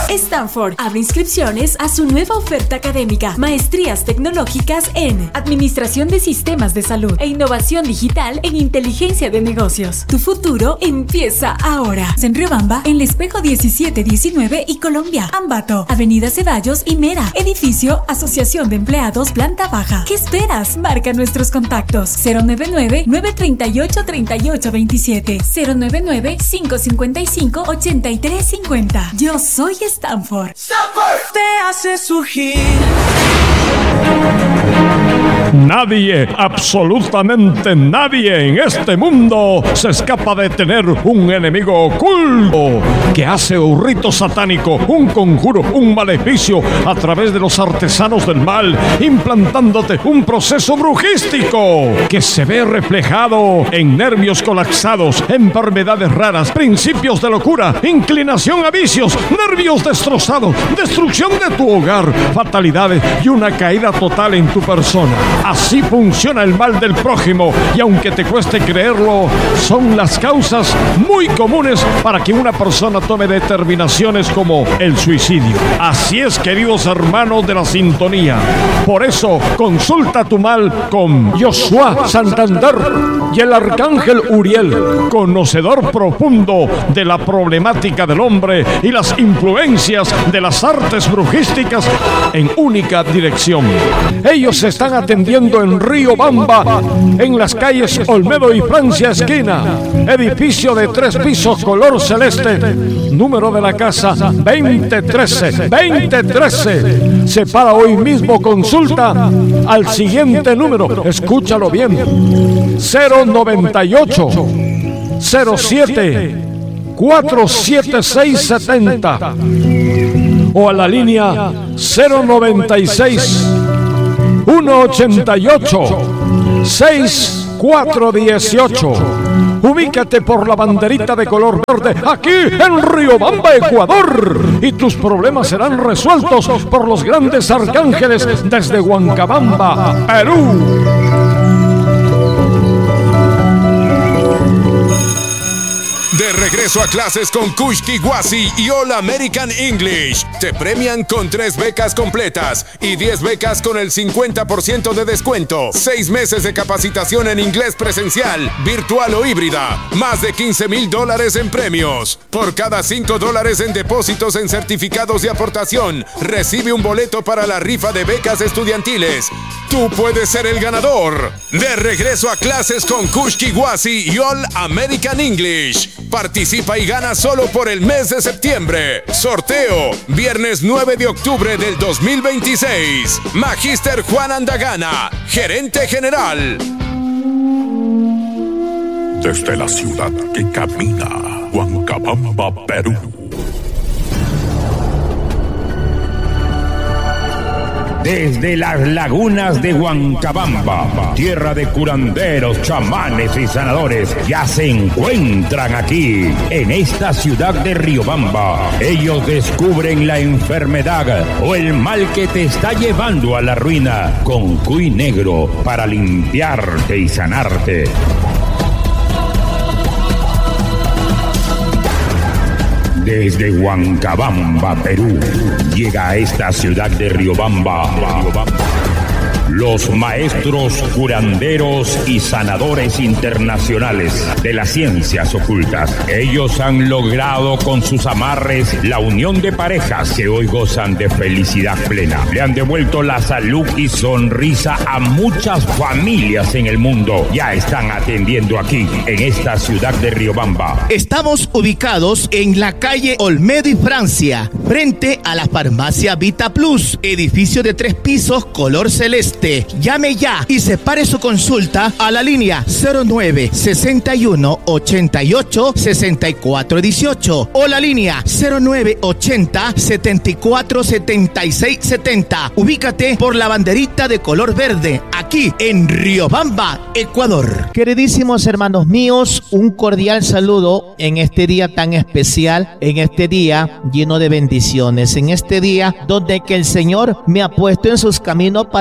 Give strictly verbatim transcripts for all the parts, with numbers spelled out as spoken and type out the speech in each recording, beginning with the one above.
Stanford abre inscripciones a su nueva oferta académica. Maestrías tecnológicas en Administración de Sistemas de Salud e Innovación Digital en Inteligencia de Negocios. Tu futuro empieza ahora. En Riobamba, en El Espejo diecisiete diecinueve y Colombia. Ambato, Avenida Ceballos y Mera. Edificio Asociación de Empleados, planta baja. ¿Qué esperas? Marca nuestros contactos. cero nueve nueve, nueve tres ocho, tres ocho dos siete. cero nueve nueve, cinco cinco cinco, ocho tres cinco cero. Yo soy Stanford. Stanford te hace surgir. Nadie, absolutamente nadie en este mundo se escapa de tener un enemigo oculto que hace un rito satánico, un conjuro, un maleficio a través de los artesanos del mal, implantándote un proceso brujístico que se ve reflejado en nervios colapsados, enfermedades raras, principios de locura, inclinación a vicios, nervios destrozados, destrucción de tu hogar, fatalidades y una caída total en tu persona. Así funciona el mal del prójimo y aunque te cueste creerlo, son las causas muy comunes para que una persona tome determinaciones como el suicidio. Así es, queridos hermanos de la sintonía. Por eso, consulta tu mal con Joshua Santander y el arcángel Uriel, conocedor profundo de la problemática del hombre y las influencias de las artes brujísticas en única dirección. Ellos se están atendiendo en Riobamba, en las calles Olmedo y Francia esquina, edificio de tres pisos color celeste, número de la casa veinte trece, veinte trece. Separa hoy mismo consulta al siguiente número, escúchalo bien, cero noventa y ocho, cero siete, cuatro siete seis setenta o a la línea cero noventa y seis, uno ochenta y ocho, seis cuatro dieciocho. Ubícate por la banderita de color verde aquí en Riobamba, Ecuador, y tus problemas serán resueltos por los grandes arcángeles desde Huancabamba, Perú. De regreso a clases con Kush Kiwasi y All American English. Te premian con tres becas completas y diez becas con el cincuenta por ciento de descuento. Seis meses de capacitación en inglés presencial, virtual o híbrida. Más de quince mil dólares en premios. Por cada cinco dólares en depósitos en certificados de aportación, recibe un boleto para la rifa de becas estudiantiles. Tú puedes ser el ganador. De regreso a clases con Kush Kiwasi y All American English. Participa y gana solo por el mes de septiembre. Sorteo, viernes nueve de octubre del dos mil veintiséis. Magíster Juan Andagana, gerente general. Desde la ciudad que camina, Huancabamba, Perú. Desde las lagunas de Huancabamba, tierra de curanderos, chamanes y sanadores, ya se encuentran aquí, en esta ciudad de Riobamba. Ellos descubren la enfermedad o el mal que te está llevando a la ruina con cuy negro para limpiarte y sanarte. Desde Huancabamba, Perú, llega a esta ciudad de Riobamba los maestros curanderos y sanadores internacionales de las ciencias ocultas. Ellos han logrado con sus amarres la unión de parejas que hoy gozan de felicidad plena. Le han devuelto la salud y sonrisa a muchas familias en el mundo. Ya están atendiendo aquí, en esta ciudad de Riobamba. Estamos ubicados en la calle Olmedo y Francia, frente a la farmacia Vita Plus, edificio de tres pisos color celeste. Llame ya y separe su consulta a la línea cero nueve, sesenta y uno, ochenta y ocho, sesenta y cuatro dieciocho o la línea cero nueve, ochenta, setenta y cuatro, setenta y seis setenta. Ubícate por la banderita de color verde, aquí en Riobamba, Ecuador. Queridísimos hermanos míos, un cordial saludo en este día tan especial, en este día lleno de bendiciones, en este día donde que el Señor me ha puesto en sus caminos para ayudar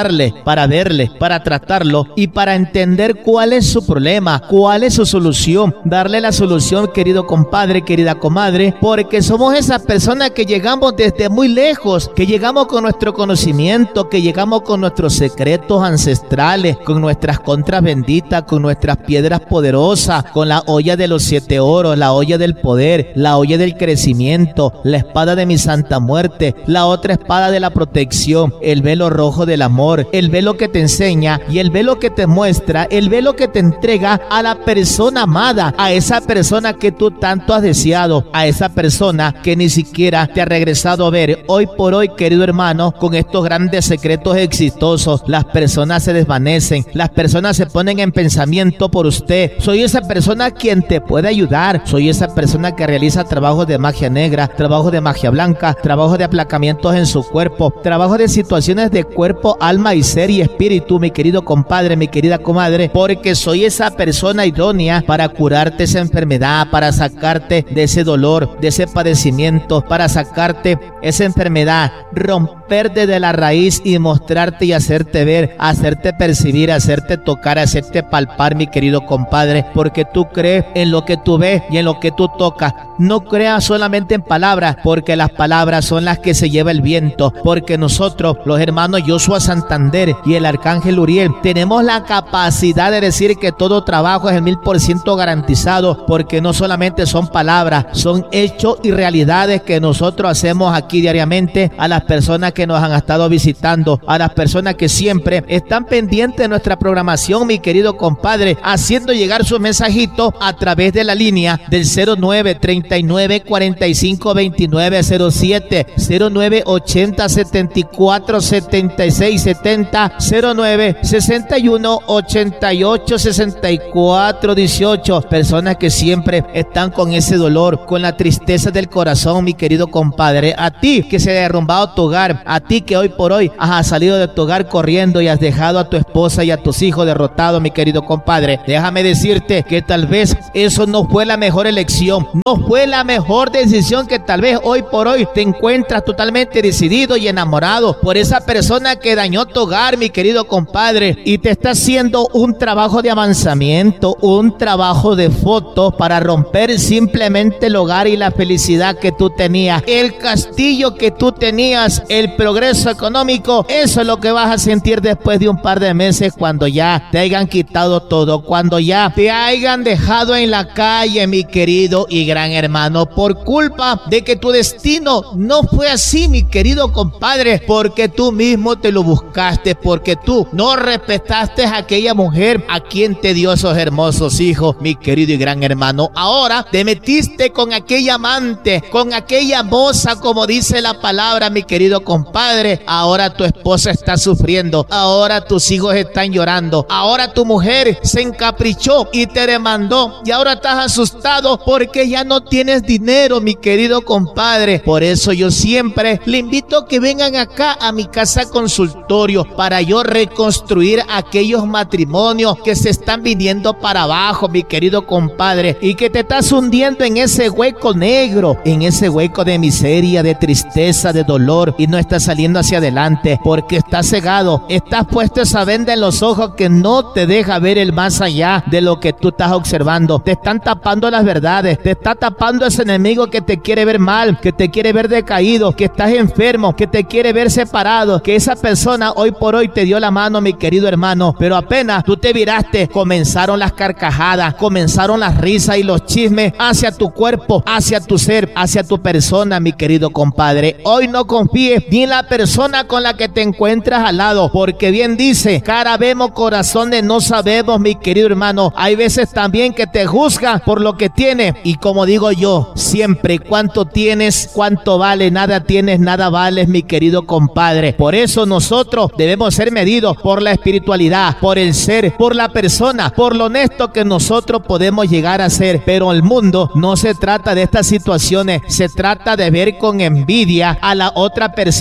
hablarle, para verle, para tratarlo y para entender cuál es su problema, cuál es su solución, darle la solución, querido compadre, querida comadre, porque somos esas personas que llegamos desde muy lejos, que llegamos con nuestro conocimiento, que llegamos con nuestros secretos ancestrales, con nuestras contras benditas, con nuestras piedras poderosas, con la olla de los siete oros, la olla del poder, la olla del crecimiento, la espada de mi santa muerte, la otra espada de la protección, el velo rojo del amor, el velo que te enseña y el velo que te muestra, el velo que te entrega a la persona amada, a esa persona que tú tanto has deseado, a esa persona que ni siquiera te ha regresado a ver. Hoy por hoy, querido hermano, con estos grandes secretos exitosos, las personas se desvanecen, las personas se ponen en pensamiento por usted. Soy esa persona quien te puede ayudar, soy esa persona que realiza trabajos de magia negra, trabajo de magia blanca, trabajo de aplacamientos en su cuerpo, trabajo de situaciones de cuerpo, alma y ser y espíritu, mi querido compadre, mi querida comadre, porque soy esa persona idónea para curarte esa enfermedad, para sacarte de ese dolor, de ese padecimiento, para sacarte esa enfermedad, romper desde la raíz y mostrarte y hacerte ver, hacerte percibir, hacerte tocar, hacerte palpar, mi querido compadre, porque tú crees en lo que tú ves y en lo que tú tocas. No creas solamente en palabras, porque las palabras son las que se lleva el viento, porque nosotros, los hermanos Joshua Santander y el arcángel Uriel, tenemos la capacidad de decir que todo trabajo es el mil por ciento garantizado, porque no solamente son palabras, son hechos y realidades que nosotros hacemos aquí diariamente a las personas que nos han estado visitando, a las personas que siempre están pendientes de nuestra programación, mi querido compadre, haciendo llegar sus mensajitos a través de la línea del cero nueve treinta y nueve cuarenta y cinco veintinueve cero siete, cero nueve ochenta setenta y cuatro setenta y seis setenta, cero nueve sesenta y uno ochenta y ocho sesenta y cuatro dieciocho. Personas que siempre están con ese dolor, con la tristeza del corazón, mi querido compadre. A ti que se ha derrumbado tu hogar, a ti que hoy por hoy has salido de tu hogar corriendo y has dejado a tu esposa y a tus hijos derrotados, mi querido compadre, déjame decirte que tal vez eso no fue la mejor elección, no fue la mejor decisión, que tal vez hoy por hoy te encuentras totalmente decidido y enamorado por esa persona que dañó tu hogar, mi querido compadre, y te está haciendo un trabajo de avanzamiento, un trabajo de fotos para romper simplemente el hogar y la felicidad que tú tenías, el castillo que tú tenías, el progreso económico. Eso es lo que vas a sentir después de un par de meses, cuando ya te hayan quitado todo, cuando ya te hayan dejado en la calle, mi querido y gran hermano, por culpa de que tu destino no fue así, mi querido compadre, porque tú mismo te lo buscaste, porque tú no respetaste a aquella mujer a quien te dio esos hermosos hijos, mi querido y gran hermano. Ahora te metiste con aquella amante, con aquella moza, como dice la palabra, mi querido compadre. Ahora tu esposa está sufriendo, ahora tus hijos están llorando, ahora tu mujer se encaprichó y te demandó, y ahora estás asustado porque ya no tienes dinero, mi querido compadre. Por eso yo siempre le invito a que vengan acá a mi casa consultorio para yo reconstruir aquellos matrimonios que se están viniendo para abajo, mi querido compadre, y que te estás hundiendo en ese hueco negro, en ese hueco de miseria, de tristeza, de dolor, y no estás saliendo hacia adelante porque estás cegado, estás puesto esa venda en los ojos que no te deja ver el más allá de lo que tú estás observando. Te están tapando las verdades, te está tapando ese enemigo que te quiere ver mal, que te quiere ver decaído, que estás enfermo, que te quiere ver separado, que esa persona hoy por hoy te dio la mano, mi querido hermano, pero apenas tú te viraste, comenzaron las carcajadas, comenzaron las risas y los chismes hacia tu cuerpo, hacia tu ser, hacia tu persona, mi querido compadre. Hoy no confíes ni en la persona con la que te encuentras al lado, porque bien dice, cara vemos, corazones no sabemos, mi querido hermano. Hay veces también que te juzgan por lo que tienes, y como digo yo siempre, cuánto tienes, cuánto vale, nada tienes, nada vales, mi querido compadre. Por eso nosotros debemos ser medidos por la espiritualidad, por el ser, por la persona, por lo honesto que nosotros podemos llegar a ser. Pero el mundo no se trata de estas situaciones, se trata de ver con envidia a la otra persona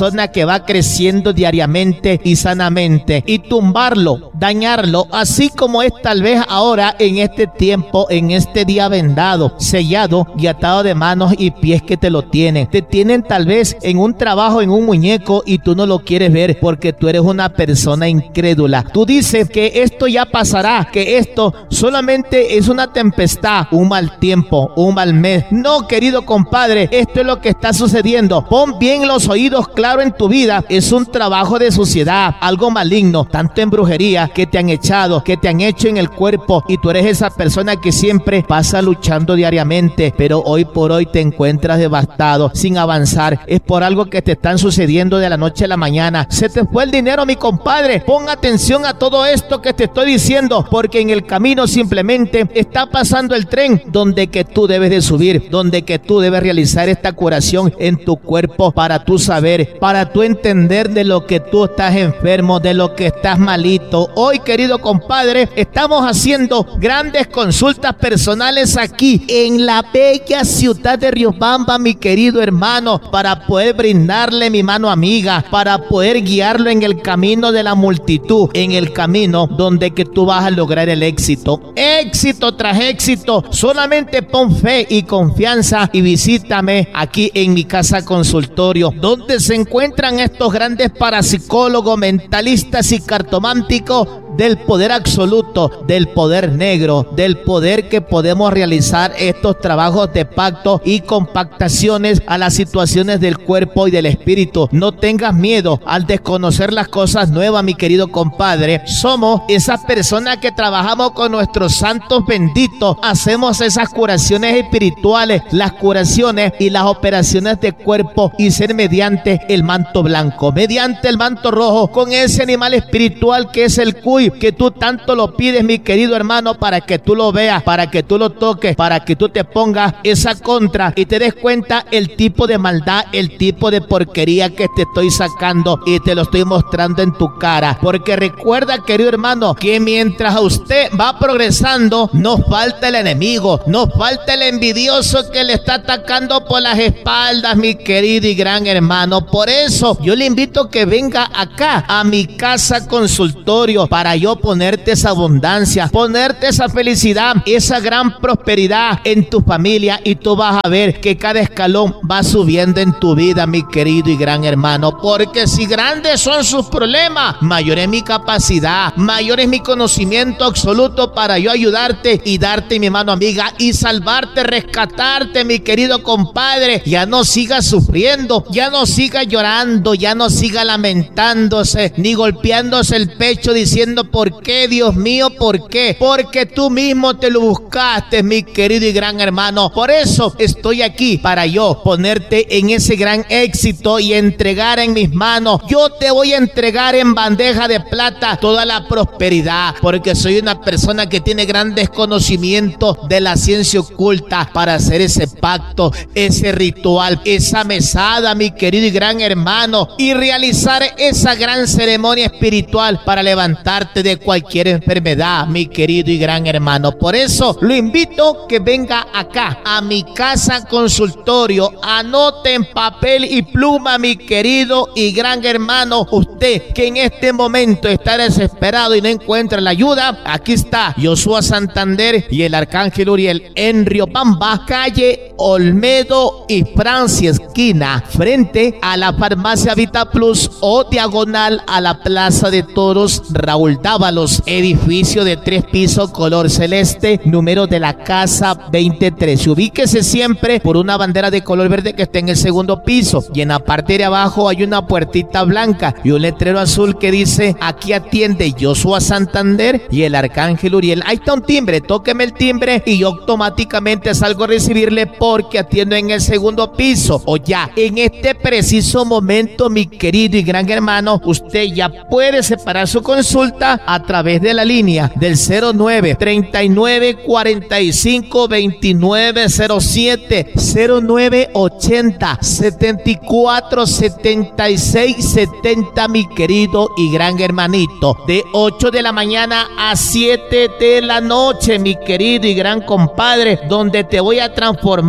persona que va creciendo diariamente y sanamente, y tumbarlo, dañarlo, así como es tal vez ahora en este tiempo, en este día vendado, sellado y atado de manos y pies que te lo tienen. Te tienen tal vez en un trabajo, en un muñeco, y tú no lo quieres ver porque tú eres una persona incrédula. Tú dices que esto ya pasará, que esto solamente es una tempestad, un mal tiempo, un mal mes. No, querido compadre, esto es lo que está sucediendo. Pon bien los oídos claro en tu vida. Es un trabajo de suciedad, algo maligno, tanto en brujería que te han echado, que te han hecho en el cuerpo, y tú eres esa persona que siempre pasa luchando diariamente, pero hoy por hoy te encuentras devastado, sin avanzar. Es por algo que te están sucediendo de la noche a la mañana. Se te fue el dinero, mi compadre. Pon atención a todo esto que te estoy diciendo, porque en el camino simplemente está pasando el tren donde que tú debes de subir, donde que tú debes realizar esta curación en tu cuerpo para tú saber, para tú entender de lo que tú estás enfermo, de lo que estás malito. Hoy, querido compadre, estamos haciendo grandes consultas personales aquí en la bella ciudad de Riobamba, mi querido hermano, para poder brindarle mi mano amiga, para poder guiarlo en el camino de la multitud, en el camino donde que tú vas a lograr el éxito. Éxito tras éxito. Solamente pon fe y confianza y visítame aquí en mi casa consultorio, donde se encuentran estos grandes parapsicólogos, mentalistas y cartománticos del poder absoluto, del poder negro, del poder que podemos realizar estos trabajos de pacto y compactaciones a las situaciones del cuerpo y del espíritu. No tengas miedo al desconocer las cosas nuevas, mi querido compadre. Somos esas personas que trabajamos con nuestros santos benditos, hacemos esas curaciones espirituales, las curaciones y las operaciones de cuerpo, y ser mediante el manto blanco, mediante el manto rojo, con ese animal espiritual que es el cuy, que tú tanto lo pides, mi querido hermano, para que tú lo veas, para que tú lo toques, para que tú te pongas esa contra y te des cuenta el tipo de maldad, el tipo de porquería que te estoy sacando y te lo estoy mostrando en tu cara. Porque recuerda, querido hermano, que mientras a usted va progresando, nos falta el enemigo, nos falta el envidioso que le está atacando por las espaldas, mi querido y gran hermano. Por eso yo le invito a que venga acá a mi casa consultorio, para yo ponerte esa abundancia, ponerte esa felicidad, esa gran prosperidad en tu familia, y tú vas a ver que cada escalón va subiendo en tu vida, mi querido y gran hermano. Porque si grandes son sus problemas, mayor es mi capacidad, mayor es mi conocimiento absoluto para yo ayudarte y darte mi mano amiga y salvarte, rescatarte, mi querido compadre. Ya no sigas sufriendo, ya no sigas llorando, ya no sigas lamentándose ni golpeándose el pecho diciendo: ¿por qué, Dios mío? ¿Por qué? Porque tú mismo te lo buscaste, mi querido y gran hermano. Por eso estoy aquí, para yo ponerte en ese gran éxito y entregar en mis manos. Yo te voy a entregar en bandeja de plata toda la prosperidad, porque soy una persona que tiene grandes conocimientos de la ciencia oculta para hacer ese pacto, ese ritual, esa mesada, mi querido y gran hermano, y realizar esa gran ceremonia espiritual para levantarte de cualquier enfermedad, mi querido y gran hermano. Por eso lo invito que venga acá a mi casa consultorio. Anote en papel y pluma, mi querido y gran hermano, usted que en este momento está desesperado y no encuentra la ayuda. Aquí está Joshua Santander y el Arcángel Uriel en Riobamba, calle Olmedo y Francia, esquina frente a la farmacia Vita Plus, o diagonal a la Plaza de Toros Raúl Dávalos, edificio de tres pisos color celeste, número de la casa veintitrés. Ubíquese siempre por una bandera de color verde que está en el segundo piso, y en la parte de abajo hay una puertita blanca y un letrero azul que dice: aquí atiende Joshua Santander y el Arcángel Uriel. Ahí está un timbre, tóqueme el timbre y yo automáticamente salgo a recibirle, porque atiendo en el segundo piso. O ya en este preciso momento, mi querido y gran hermano, usted ya puede separar su consulta a través de la línea del cero nueve, treinta y nueve, cuarenta y cinco, veintinueve cero siete, cero nueve, ochenta, setenta y cuatro, setenta y seis, setenta, mi querido y gran hermanito, de ocho de la mañana a siete de la noche, mi querido y gran compadre, donde te voy a transformar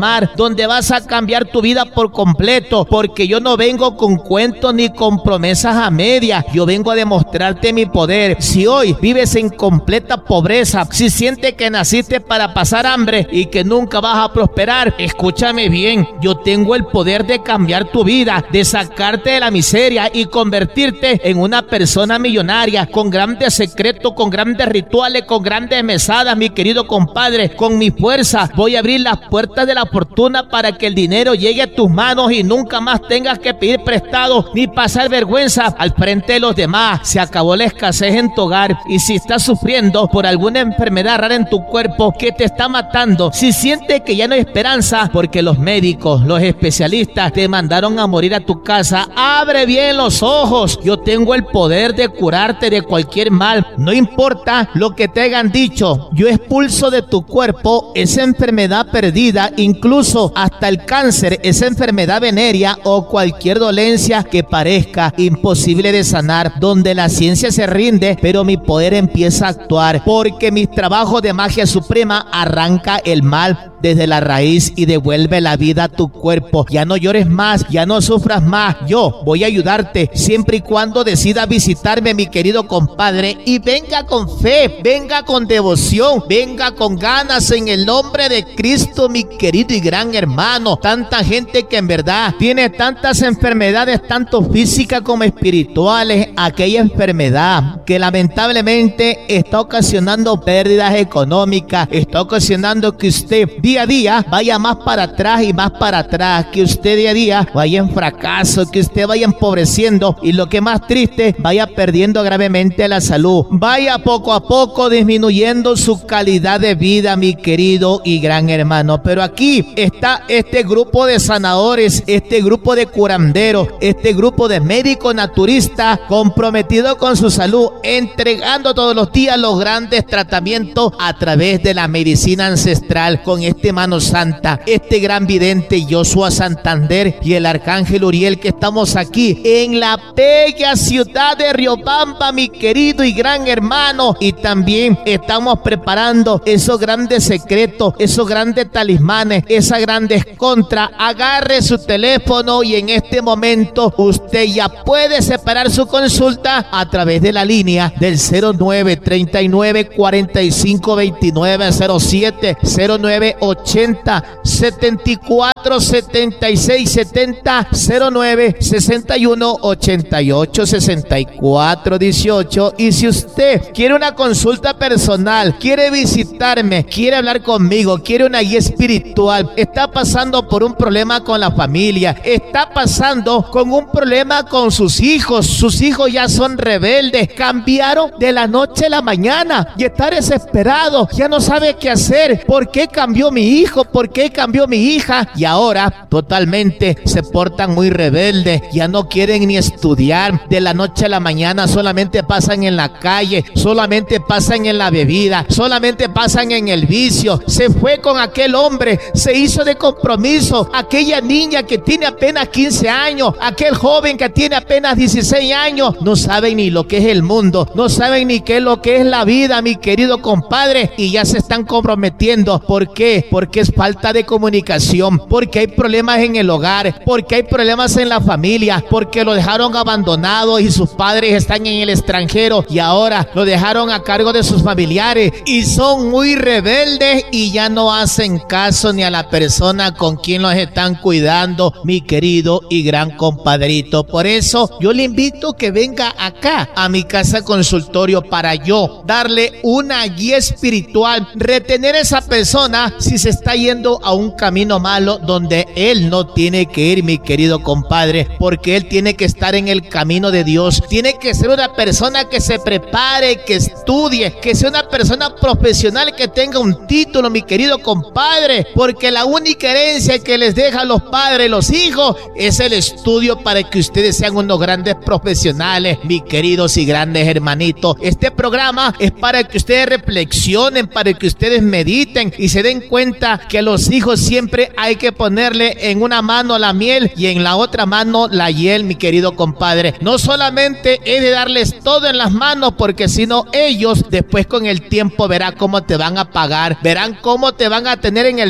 transformar, donde vas a cambiar tu vida por completo, porque yo no vengo con cuentos ni con promesas a medias. Yo vengo a demostrarte mi poder. Si hoy vives en completa pobreza, si sientes que naciste para pasar hambre y que nunca vas a prosperar, escúchame bien, yo tengo el poder de cambiar tu vida, de sacarte de la miseria y convertirte en una persona millonaria, con grandes secretos, con grandes rituales, con grandes mesadas, mi querido compadre. Con mi fuerza voy a abrir las puertas de la fortuna para que el dinero llegue a tus manos y nunca más tengas que pedir prestado ni pasar vergüenza al frente de los demás. Se acabó la escasez en tu hogar, y si estás sufriendo por alguna enfermedad rara en tu cuerpo que te está matando, si sientes que ya no hay esperanza porque los médicos, los especialistas te mandaron a morir a tu casa, abre bien los ojos. Yo tengo el poder de curarte de cualquier mal. No importa lo que te hayan dicho, yo expulso de tu cuerpo esa enfermedad perdida, incluso hasta el cáncer, esa enfermedad venérea o cualquier dolencia que parezca imposible de sanar, donde la ciencia se rinde, pero mi poder empieza a actuar, porque mi trabajo de magia suprema arranca el mal desde la raíz y devuelve la vida a tu cuerpo. Ya no llores más, ya no sufras más. Yo voy a ayudarte siempre y cuando decida visitarme, mi querido compadre, y venga con fe, venga con devoción, venga con ganas en el nombre de Cristo, mi querido y gran hermano. Tanta gente que en verdad tiene tantas enfermedades, tanto físicas como espirituales, aquella enfermedad que lamentablemente está ocasionando pérdidas económicas, está ocasionando que usted día a día vaya más para atrás y más para atrás, que usted día a día vaya en fracaso, que usted vaya empobreciendo y, lo que más triste, vaya perdiendo gravemente la salud, vaya poco a poco disminuyendo su calidad de vida, mi querido y gran hermano. Pero aquí está este grupo de sanadores, este grupo de curanderos, este grupo de médicos naturistas comprometidos con su salud, entregando todos los días los grandes tratamientos a través de la medicina ancestral, con este mano santa, este gran vidente Joshua Santander y el arcángel Uriel, que estamos aquí en la bella ciudad de Riobamba, mi querido y gran hermano. Y también estamos preparando esos grandes secretos, esos grandes talismanes, esas grandes contras. Agarre su teléfono y en este momento usted ya puede separar su consulta a través de la línea del cero nueve treinta y nueve cuarenta y cinco veintinueve cero siete, cero nueve ochenta setenta y cuatro setenta y seis setenta, cero nueve sesenta y uno ochenta y ocho sesenta y cuatro dieciocho. Y si usted quiere una consulta personal, quiere visitarme, quiere hablar conmigo, quiere una guía espiritual, está pasando por un problema con la familia, está pasando con un problema con sus hijos, sus hijos ya son rebeldes, cambiaron de la noche a la mañana y está desesperado, ya no sabe qué hacer. ¿Por qué cambió mi hijo? ¿Por qué cambió mi hija? Y ahora totalmente se portan muy rebeldes, ya no quieren ni estudiar, de la noche a la mañana solamente pasan en la calle, solamente pasan en la bebida, solamente pasan en el vicio. Se fue con aquel hombre, se hizo de compromiso, aquella niña que tiene apenas quince años, aquel joven que tiene apenas dieciséis años, no saben ni lo que es el mundo, no saben ni qué es lo que es la vida, mi querido compadre, y ya se están comprometiendo. ¿Por qué? Porque es falta de comunicación, porque hay problemas en el hogar, porque hay problemas en la familia, porque lo dejaron abandonado y sus padres están en el extranjero y ahora lo dejaron a cargo de sus familiares y son muy rebeldes y ya no hacen caso ni a la persona con quien los están cuidando, mi querido y gran compadrito. Por eso yo le invito que venga acá a mi casa consultorio para yo darle una guía espiritual, retener a esa persona si se está yendo a un camino malo donde él no tiene que ir, mi querido compadre, porque él tiene que estar en el camino de Dios, tiene que ser una persona que se prepare, que estudie, que sea una persona profesional, que tenga un título, mi querido compadre, porque la única herencia que les deja a los padres, los hijos, es el estudio para que ustedes sean unos grandes profesionales, mis queridos y grandes hermanitos. Este programa es para que ustedes reflexionen, para que ustedes mediten y se den cuenta que a los hijos siempre hay que ponerle en una mano la miel y en la otra mano la hiel, mi querido compadre. No solamente es de darles todo en las manos, porque si no, ellos después con el tiempo verán cómo te van a pagar, verán cómo te van a tener en el piso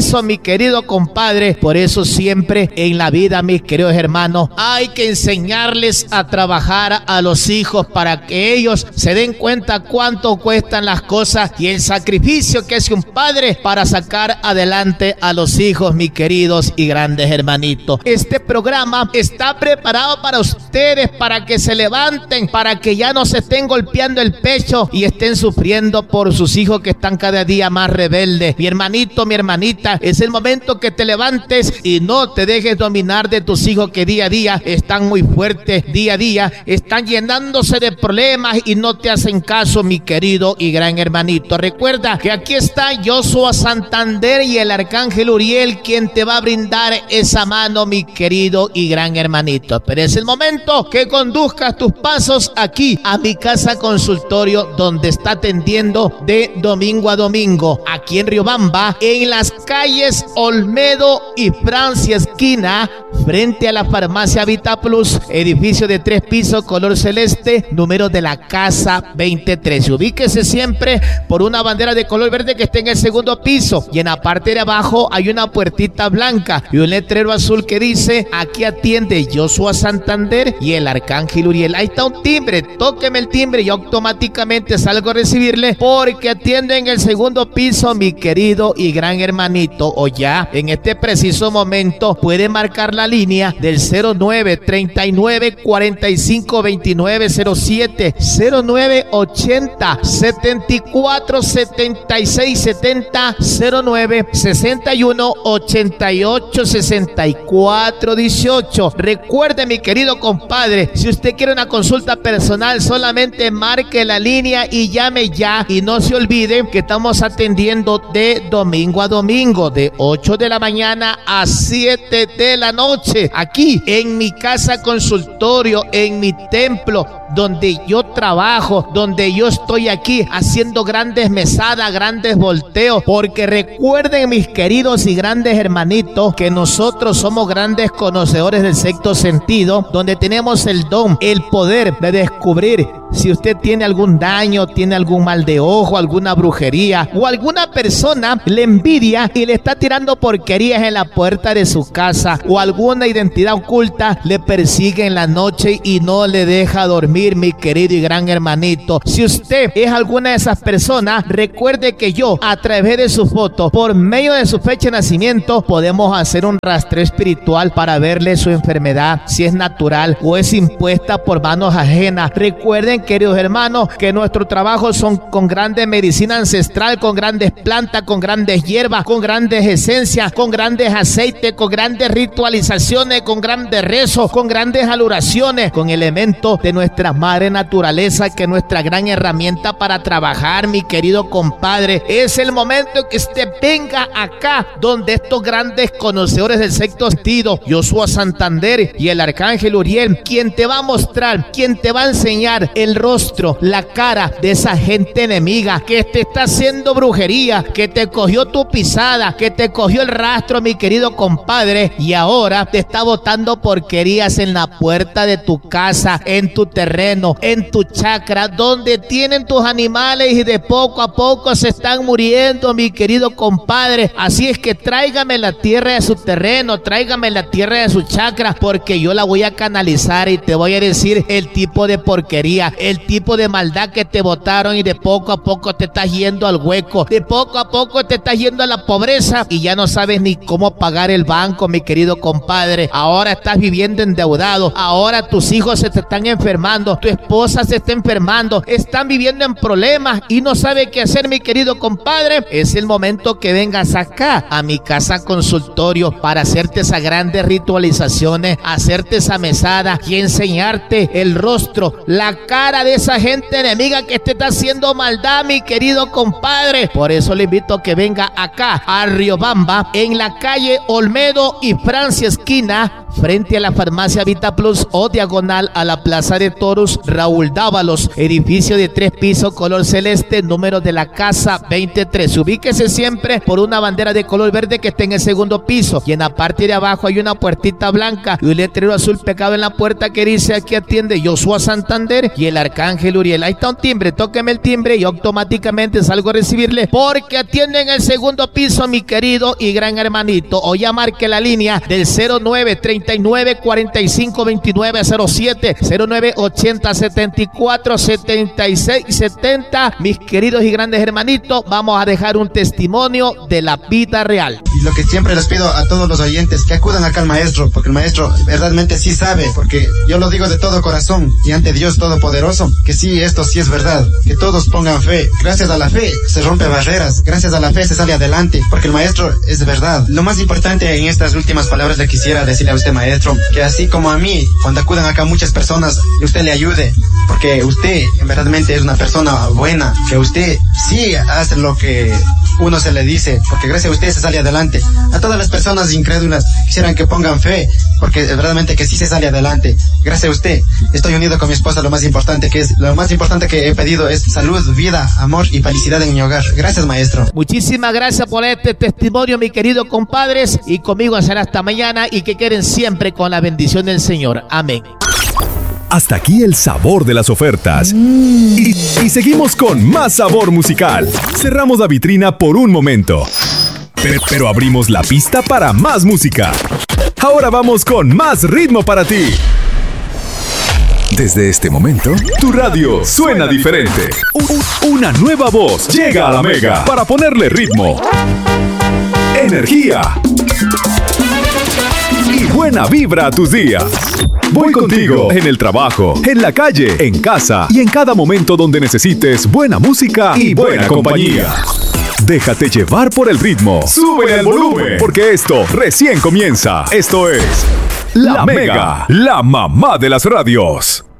piso, mi querido compadre. Por eso siempre en la vida, mis queridos hermanos, hay que enseñarles a trabajar a los hijos para que ellos se den cuenta cuánto cuestan las cosas y el sacrificio que hace un padre para sacar adelante a los hijos, mis queridos y grandes hermanitos. Este programa está preparado para ustedes, para que se levanten, para que ya no se estén golpeando el pecho y estén sufriendo por sus hijos que están cada día más rebeldes. Mi hermanito, mi hermanita, es el momento que te levantes y no te dejes dominar de tus hijos que día a día están muy fuertes, día a día están llenándose de problemas y no te hacen caso, mi querido y gran hermanito. Recuerda que aquí está Joshua Santander y el arcángel Uriel, quien te va a brindar esa mano, mi querido y gran hermanito. Pero es el momento que conduzcas tus pasos aquí a mi casa consultorio, donde está atendiendo de domingo a domingo, aquí en Riobamba, en las calles Olmedo y Francia esquina, frente a la farmacia Vita Plus, edificio de tres pisos, color celeste, número de la casa veintitrés. Ubíquese siempre por una bandera de color verde que está en el segundo piso, y en la parte de abajo hay una puertita blanca y un letrero azul que dice: aquí atiende Joshua Santander y el arcángel Uriel. Ahí está un timbre, tóqueme el timbre y automáticamente salgo a recibirle, porque atiende en el segundo piso, mi querido y gran hermanito. O ya en este preciso momento puede marcar la línea del cero nueve treinta y nueve cuarenta y cinco veintinueve cero siete, cero nueve ochenta setenta y cuatro setenta y seis setenta, cero nueve sesenta y uno ochenta y ocho sesenta y cuatro dieciocho. Recuerde, mi querido compadre, si usted quiere una consulta personal, solamente marque la línea y llame ya, y no se olvide que estamos atendiendo de domingo a domingo, de ocho de la mañana a siete de la noche, aquí en mi casa consultorio, en mi templo, donde yo trabajo, donde yo estoy aquí haciendo grandes mesadas, grandes volteos, porque recuerden, mis queridos y grandes hermanitos, que nosotros somos grandes conocedores del sexto sentido, donde tenemos el don, el poder de descubrir si usted tiene algún daño, tiene algún mal de ojo, alguna brujería, o alguna persona le envidia y le está tirando porquerías en la puerta de su casa, o alguna identidad oculta le persigue en la noche y no le deja dormir, mi querido y gran hermanito. Si usted es alguna de esas personas, recuerde que yo, a través de su foto, por medio de su fecha de nacimiento, podemos hacer un rastreo espiritual para verle su enfermedad, si es natural o es impuesta por manos ajenas. Recuerden, queridos hermanos, que nuestro trabajo son con grande medicina ancestral, con grandes plantas, con grandes hierbas, con grandes esencias, con grandes aceites, con grandes ritualizaciones, con grandes rezos, con grandes aluraciones, con elementos de nuestra madre naturaleza, que es nuestra gran herramienta para trabajar, mi querido compadre. Es el momento que usted venga acá, donde estos grandes conocedores del sexto sentido, Joshua Santander y el arcángel Uriel, quien te va a mostrar, quien te va a enseñar el rostro, la cara de esa gente enemiga que te está haciendo brujería, que te cogió tu pisada, que te cogió el rastro, mi querido compadre, y ahora te está botando porquerías en la puerta de tu casa, en tu terreno, en tu chacra, donde tienen tus animales y de poco a poco se están muriendo, mi querido compadre. Así es que tráigame la tierra de su terreno, tráigame la tierra de su chacra, porque yo la voy a canalizar y te voy a decir el tipo de porquería, el tipo de maldad que te botaron, y de poco a poco te estás yendo al hueco, de poco a poco te estás yendo a la pobreza y ya no sabes ni cómo pagar el banco, mi querido compadre. Ahora estás viviendo endeudado, ahora tus hijos se te están enfermando, tu esposa se está enfermando, están viviendo en problemas y no sabe qué hacer, mi querido compadre. Es el momento que vengas acá a mi casa consultorio para hacerte esas grandes ritualizaciones, hacerte esa mesada y enseñarte el rostro, la cara de esa gente enemiga que te está haciendo maldad, mi querido compadre. Por eso le invito a que venga acá a Riobamba, en la calle Olmedo y Francia esquina, frente a la farmacia Vita Plus o diagonal a la Plaza de Toros Raúl Dávalos, edificio de tres pisos color celeste, número de la casa veintitrés. Ubíquese siempre por una bandera de color verde que está en el segundo piso, y en la parte de abajo hay una puertita blanca y un letrero azul pegado en la puerta que dice: aquí atiende Joshua Santander y el Arcángel Uriel. Ahí está un timbre, tóqueme el timbre y automáticamente salgo a recibirle, porque atiende en el segundo piso mi querido y gran hermanito. O ya marque la línea del cero nueve treinta y nueve cuarenta y cinco veintinueve cero siete, cero nueve ochenta setenta y cuatro setenta y seis setenta. Mis queridos y grandes hermanitos, vamos a dejar un testimonio de la vida real. Y lo que siempre les pido a todos los oyentes, que acudan acá al maestro, porque el maestro realmente sí sabe, porque yo lo digo de todo corazón y ante Dios Todopoderoso, que sí, esto sí es verdad, que todos pongan fe. Gracias a la fe se rompen barreras, gracias a la fe se sale adelante, porque el maestro es verdad. Lo más importante en estas últimas palabras le quisiera decirle a usted, maestro, que así como a mí, cuando acudan acá muchas personas, usted le ayude, porque usted realmente es una persona buena, que usted sí hace lo que uno se le dice, porque gracias a usted se sale adelante. A todas las personas incrédulas quisieran que pongan fe, porque verdaderamente que sí se sale adelante. Gracias a usted estoy unido con mi esposa. Lo más importante que es, lo más importante que he pedido es salud, vida, amor y felicidad en mi hogar. Gracias, maestro. Muchísimas gracias por este testimonio, mi querido compadres, y conmigo será hasta mañana, y que queden siempre con la bendición del Señor. Amén. Hasta aquí el sabor de las ofertas. Mm. Y, y seguimos con más sabor musical. Cerramos la vitrina por un momento, pero, pero abrimos la pista para más música. Ahora vamos con más ritmo para ti. Desde este momento, tu radio suena diferente. Una nueva voz llega a la Mega para ponerle ritmo, energía y buena vibra a tus días. Voy contigo en el trabajo, en la calle, en casa y en cada momento donde necesites buena música y buena compañía. Déjate llevar por el ritmo. Sube el volumen, porque esto recién comienza. Esto es La Mega, la mamá de las radios.